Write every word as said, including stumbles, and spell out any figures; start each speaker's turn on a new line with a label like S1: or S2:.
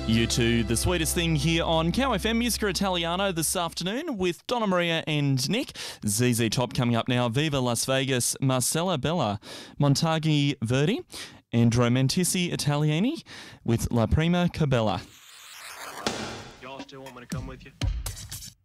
S1: You two, the sweetest thing here on Cow F M Musica Italiano this afternoon with Donna Maria and Nick. Z Z Top coming up now. Viva Las Vegas, Marcella Bella, Montaghi Verdi, and Romantici Italiani with La Prima Cabella.
S2: Y'all still want me to come with you?